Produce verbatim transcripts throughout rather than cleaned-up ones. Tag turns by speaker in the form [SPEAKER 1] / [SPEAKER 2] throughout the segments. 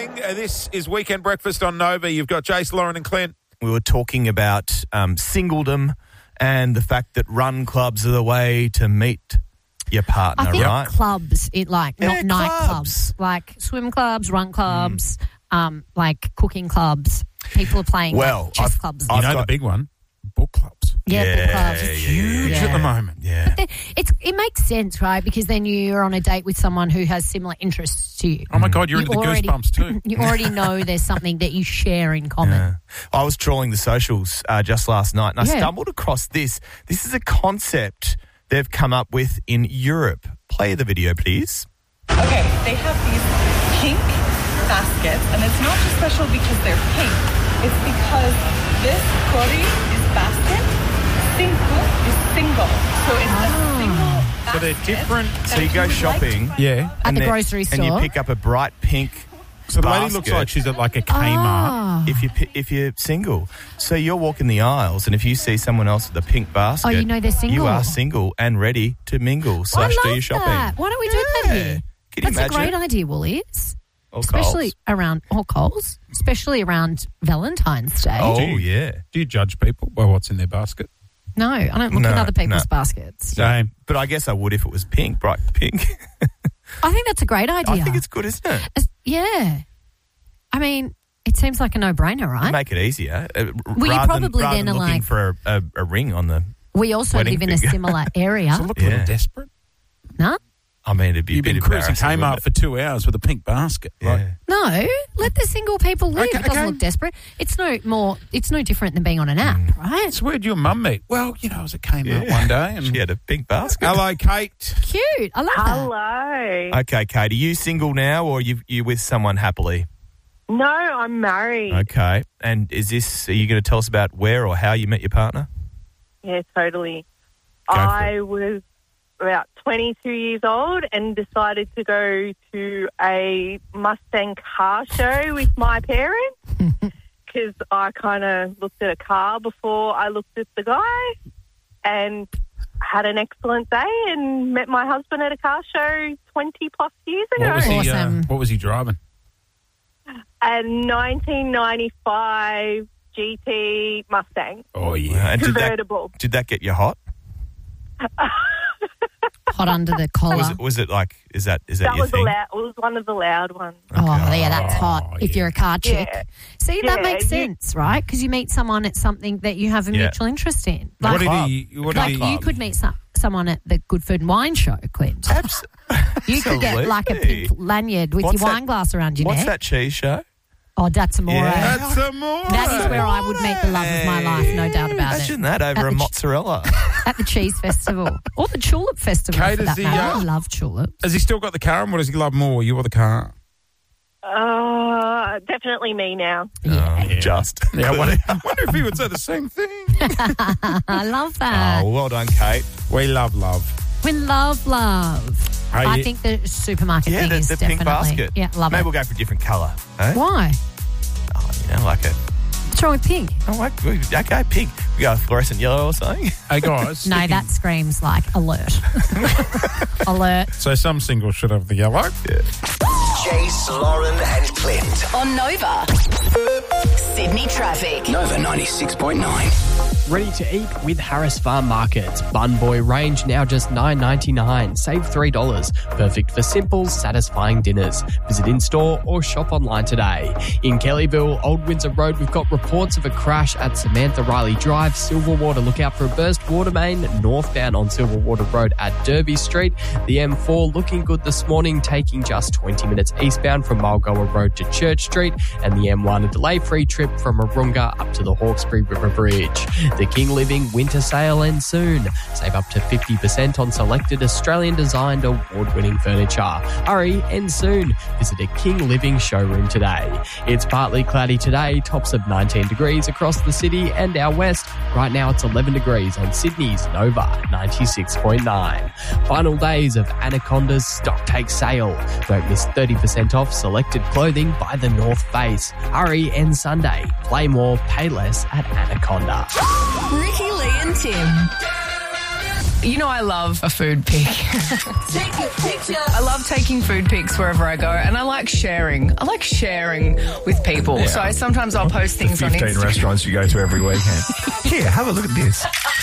[SPEAKER 1] morning. Uh, This is Weekend Breakfast on Nova. You've got Jace, Lauren and Clint.
[SPEAKER 2] We were talking about um, singledom and the fact that run clubs are the way to meet your partner,
[SPEAKER 3] I think
[SPEAKER 2] right?
[SPEAKER 3] clubs, it like
[SPEAKER 2] Yeah,
[SPEAKER 3] not
[SPEAKER 2] clubs.
[SPEAKER 3] nightclubs, like swim clubs, run clubs, um, like cooking clubs. People are playing
[SPEAKER 2] Well,
[SPEAKER 3] like, chess
[SPEAKER 2] I've-
[SPEAKER 3] clubs.
[SPEAKER 1] You
[SPEAKER 2] I've
[SPEAKER 1] know
[SPEAKER 2] got-
[SPEAKER 1] the big one? Book clubs.
[SPEAKER 3] yeah,
[SPEAKER 2] Yeah,
[SPEAKER 3] book clubs.
[SPEAKER 2] yeah,
[SPEAKER 3] It's
[SPEAKER 2] yeah,
[SPEAKER 1] Huge
[SPEAKER 3] yeah.
[SPEAKER 1] at the moment.
[SPEAKER 2] Yeah.
[SPEAKER 3] Then It's it makes sense, right? Because then you're on a date with someone who has similar interests to you.
[SPEAKER 1] Oh, my God, you're
[SPEAKER 3] You
[SPEAKER 1] into the
[SPEAKER 3] already-
[SPEAKER 1] goosebumps too.
[SPEAKER 3] You already know there's something that you share in common.
[SPEAKER 2] Yeah. I was trawling the socials uh, just last night and I
[SPEAKER 3] Yeah.
[SPEAKER 2] stumbled across this. This is a concept they've come up with in Europe. Play the video, please.
[SPEAKER 4] Okay, they have these pink baskets, and it's not just special because they're pink. It's because this body is basket, single is single. So it's a single basket.
[SPEAKER 1] So they're different.
[SPEAKER 4] that
[SPEAKER 2] So you go
[SPEAKER 4] would like
[SPEAKER 2] shopping.
[SPEAKER 4] to find
[SPEAKER 1] Yeah.
[SPEAKER 3] At the
[SPEAKER 2] then-
[SPEAKER 3] grocery
[SPEAKER 2] And you
[SPEAKER 3] store.
[SPEAKER 2] pick up a bright pink
[SPEAKER 1] So the lady looks
[SPEAKER 2] basket.
[SPEAKER 1] like she's at like a Kmart.
[SPEAKER 3] Ah.
[SPEAKER 2] if you pi- if you're single. So you're walking the aisles, and if you see someone else with a pink basket,
[SPEAKER 3] Oh, you know they're single.
[SPEAKER 2] You are single and ready to mingle
[SPEAKER 3] I
[SPEAKER 2] slash
[SPEAKER 3] love
[SPEAKER 2] do your shopping.
[SPEAKER 3] that. Why don't we do that
[SPEAKER 2] Yeah.
[SPEAKER 3] here?
[SPEAKER 2] Can you
[SPEAKER 3] That's a
[SPEAKER 2] imagine?
[SPEAKER 3] great idea, Woolies.
[SPEAKER 2] Or
[SPEAKER 3] Especially
[SPEAKER 2] Coles.
[SPEAKER 3] around or Coles, especially around Valentine's Day.
[SPEAKER 2] Oh
[SPEAKER 1] Do you-
[SPEAKER 2] yeah.
[SPEAKER 1] Do you judge people by what's in their basket?
[SPEAKER 3] No, I don't look
[SPEAKER 2] No,
[SPEAKER 3] at other people's
[SPEAKER 2] no.
[SPEAKER 3] baskets.
[SPEAKER 1] Same.
[SPEAKER 2] But I guess I would if it was pink, bright pink.
[SPEAKER 3] I think that's a great idea.
[SPEAKER 2] I think it's good, isn't it?
[SPEAKER 3] As- yeah. I mean, it seems like a no-brainer, right?
[SPEAKER 2] Make it easier. Uh,
[SPEAKER 3] Well, you
[SPEAKER 2] rather
[SPEAKER 3] probably
[SPEAKER 2] than, rather
[SPEAKER 3] then
[SPEAKER 2] than
[SPEAKER 3] are
[SPEAKER 2] looking
[SPEAKER 3] like-
[SPEAKER 2] for a, a, a ring on the.
[SPEAKER 3] We also
[SPEAKER 2] Wedding
[SPEAKER 3] live in a
[SPEAKER 2] finger.
[SPEAKER 3] similar area.
[SPEAKER 1] So look a little
[SPEAKER 2] Yeah.
[SPEAKER 1] desperate.
[SPEAKER 3] no?
[SPEAKER 2] I mean, it'd be
[SPEAKER 1] You've
[SPEAKER 2] a bit
[SPEAKER 1] been cruising
[SPEAKER 2] embarrassing,
[SPEAKER 1] Kmart
[SPEAKER 2] wouldn't
[SPEAKER 1] for two hours with a pink basket.
[SPEAKER 2] it?
[SPEAKER 1] Like,
[SPEAKER 2] Yeah.
[SPEAKER 3] No, let the single people live.
[SPEAKER 1] Okay,
[SPEAKER 3] it doesn't
[SPEAKER 1] okay.
[SPEAKER 3] look desperate. It's no more. It's no different than being on an app,
[SPEAKER 2] Mm.
[SPEAKER 3] right?
[SPEAKER 1] so where'd your mum meet? Well, you know, I was at Kmart
[SPEAKER 2] Yeah.
[SPEAKER 1] one day and
[SPEAKER 2] She had a pink basket.
[SPEAKER 1] hello, Kate.
[SPEAKER 3] Cute. I love that.
[SPEAKER 5] Hello.
[SPEAKER 2] Okay, Kate, are you single now, or are you you with someone happily?
[SPEAKER 5] No, I'm married.
[SPEAKER 2] Okay, and is this? Are you going to tell us about where or how you met your partner?
[SPEAKER 5] Yeah, totally.
[SPEAKER 2] Go for
[SPEAKER 5] I was about twenty-two years old and decided to go to a Mustang car show with my parents because I kind of looked at a car before I looked at the guy and had an excellent day and met my husband at a car show twenty plus years ago.
[SPEAKER 1] What was he? Uh,
[SPEAKER 3] Awesome.
[SPEAKER 1] what was he driving?
[SPEAKER 5] A nineteen ninety-five G T Mustang
[SPEAKER 1] Oh
[SPEAKER 2] Wow,
[SPEAKER 1] yeah.
[SPEAKER 2] and did that
[SPEAKER 5] convertible.
[SPEAKER 2] did that get you hot?
[SPEAKER 3] Hot under the collar.
[SPEAKER 2] Was it, was it like? Is that is that,
[SPEAKER 5] That
[SPEAKER 2] your
[SPEAKER 5] was, a
[SPEAKER 2] thing?
[SPEAKER 5] loud, it was one of the loud ones.
[SPEAKER 3] Oh, yeah, that's hot.
[SPEAKER 1] Oh,
[SPEAKER 3] If
[SPEAKER 1] yeah.
[SPEAKER 3] you're a car chick.
[SPEAKER 5] Yeah.
[SPEAKER 3] See, that
[SPEAKER 5] Yeah,
[SPEAKER 3] makes
[SPEAKER 5] you-
[SPEAKER 3] sense, right? Because you meet someone at something that you have a
[SPEAKER 2] Yeah.
[SPEAKER 3] mutual interest in.
[SPEAKER 1] What
[SPEAKER 3] Like,
[SPEAKER 1] did
[SPEAKER 2] club.
[SPEAKER 1] he? What
[SPEAKER 3] like
[SPEAKER 1] did he?
[SPEAKER 3] you could meet some, someone at the Good Food and Wine show, Clint.
[SPEAKER 2] Abs-
[SPEAKER 3] You could get like a
[SPEAKER 2] Absolutely.
[SPEAKER 3] pink lanyard with
[SPEAKER 2] What's
[SPEAKER 3] your
[SPEAKER 2] that-
[SPEAKER 3] wine glass around your
[SPEAKER 2] What's
[SPEAKER 3] neck.
[SPEAKER 2] that cheese show?
[SPEAKER 3] Oh, that's amore.
[SPEAKER 2] Yeah.
[SPEAKER 1] That's some more.
[SPEAKER 3] That is where I would meet the love of my life, no doubt about
[SPEAKER 2] Imagine
[SPEAKER 3] it.
[SPEAKER 2] that over
[SPEAKER 3] At
[SPEAKER 2] a
[SPEAKER 3] the ch-
[SPEAKER 2] mozzarella.
[SPEAKER 3] At the cheese festival or the tulip festival.
[SPEAKER 1] Kate,
[SPEAKER 3] for
[SPEAKER 1] is
[SPEAKER 3] that
[SPEAKER 1] the,
[SPEAKER 3] matter.
[SPEAKER 1] uh,
[SPEAKER 3] I love tulips.
[SPEAKER 1] Has he still got the car, and what does he love more, you or the car?
[SPEAKER 5] Uh, definitely me now.
[SPEAKER 3] Yeah,
[SPEAKER 2] Oh, Just.
[SPEAKER 1] Yeah, I wonder, I wonder if he would say the same thing.
[SPEAKER 3] I love that.
[SPEAKER 2] Oh, well done, Kate.
[SPEAKER 1] We love love.
[SPEAKER 3] We love love.
[SPEAKER 1] Hey,
[SPEAKER 3] I
[SPEAKER 1] you-
[SPEAKER 3] think the supermarket
[SPEAKER 2] Yeah,
[SPEAKER 3] thing
[SPEAKER 2] the,
[SPEAKER 3] is
[SPEAKER 2] the
[SPEAKER 3] definitely.
[SPEAKER 2] pink basket.
[SPEAKER 3] Yeah, love
[SPEAKER 2] Maybe
[SPEAKER 3] it.
[SPEAKER 2] we'll go for a different colour. Eh?
[SPEAKER 3] Why?
[SPEAKER 2] Oh, you know, like a.
[SPEAKER 3] What's wrong with pink?
[SPEAKER 2] Oh, like, okay, pink. We got a fluorescent yellow or something.
[SPEAKER 1] Hey guys.
[SPEAKER 3] No,
[SPEAKER 1] sticking-
[SPEAKER 3] that screams like alert. Alert.
[SPEAKER 1] So some singles should have the yellow.
[SPEAKER 6] Jace, Lauren, and Clint.
[SPEAKER 7] On Nova. Sydney traffic.
[SPEAKER 6] Nova ninety-six point nine.
[SPEAKER 8] Ready to eat with Harris Farm Markets. Bun Boy range now just nine ninety-nine. Save three dollars. Perfect for simple, satisfying dinners. Visit in-store or shop online today. In Kellyville, Old Windsor Road, we've got reports of a crash at Samantha Riley Drive, Silverwater. Look out for a burst water main northbound on Silverwater Road at Derby Street. The M four looking good this morning, taking just twenty minutes eastbound from Mulgoa Road to Church Street. And the M one, a delay-free trip from Arunga up to the Hawkesbury River Bridge. The King Living winter sale ends soon. Save up to fifty percent on selected Australian-designed award-winning furniture. Hurry, ends soon. Visit a King Living showroom today. It's partly cloudy today, tops of nineteen degrees across the city and our west. Right now it's eleven degrees on Sydney's Nova ninety-six point nine. Final days of Anaconda's stock take sale. Don't miss thirty percent off selected clothing by the North Face. Hurry, ends Sunday. Play more, pay less at Anaconda.
[SPEAKER 7] Ricky, Lee and Tim.
[SPEAKER 9] You know I love a food pic.
[SPEAKER 7] Take a picture.
[SPEAKER 9] I love taking food pics wherever I go, and I like sharing. I like sharing with people.
[SPEAKER 10] Yeah.
[SPEAKER 9] So sometimes I'll post things on
[SPEAKER 10] fifteen
[SPEAKER 9] Instagram.
[SPEAKER 10] restaurants you go to every weekend. Here, have a look at this.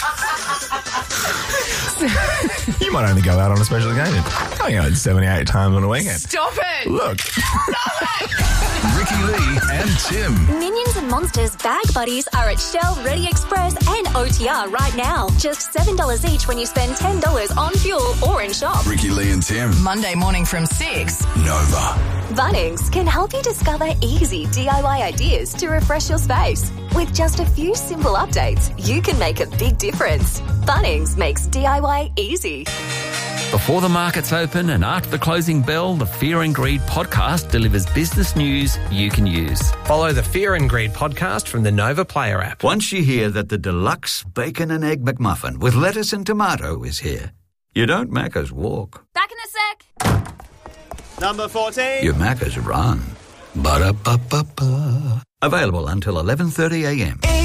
[SPEAKER 10] You might only go out on a special occasion. Going out seventy-eight times on a weekend.
[SPEAKER 9] Stop it!
[SPEAKER 10] Look.
[SPEAKER 11] Ricky Lee and Tim.
[SPEAKER 12] Minions and Monsters Bag Buddies are at Shell, Ready Express and O T R right now. Just seven dollars each when you spend ten dollars on fuel or in shop.
[SPEAKER 11] Ricky Lee and Tim.
[SPEAKER 7] Monday morning from six.
[SPEAKER 11] Nova.
[SPEAKER 12] Bunnings can help you discover easy D I Y ideas to refresh your space. With just a few simple updates, you can make a big difference. Bunnings makes D I Y easy.
[SPEAKER 13] Before the markets open and after the closing bell, the Fear and Greed podcast delivers business news you can use.
[SPEAKER 14] Follow the Fear and Greed podcast from the Nova Player app.
[SPEAKER 15] Once you hear that the deluxe bacon and egg McMuffin with lettuce and tomato is here, you don't Macca's walk.
[SPEAKER 12] Back in a sec.
[SPEAKER 16] Number fourteen.
[SPEAKER 15] You Macca's run. Ba-da-ba-ba-ba. Available until eleven thirty a m.